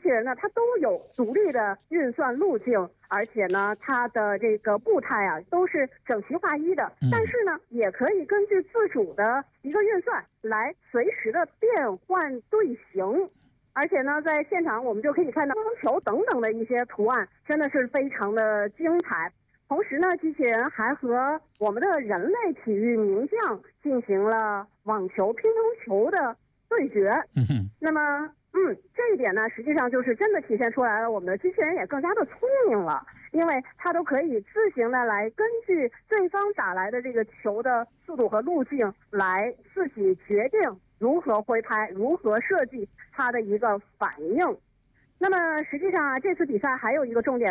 器人呢，它都有独立的运算路径，而且呢，它的这个步态啊都是整齐划一的。但是呢，也可以根据自主的一个运算来随时的变换队形。而且呢，在现场我们就可以看到光球等等的一些图案，真的是非常的精彩。同时呢，机器人还和我们的人类体育名将进行了网球、乒乓球的对决。那么，这一点呢，实际上就是真的体现出来了，我们的机器人也更加的聪明了，因为它都可以自行的来根据对方打来的这个球的速度和路径来自己决定如何挥拍，如何设计它的一个反应。那么实际上啊，这次比赛还有一个重点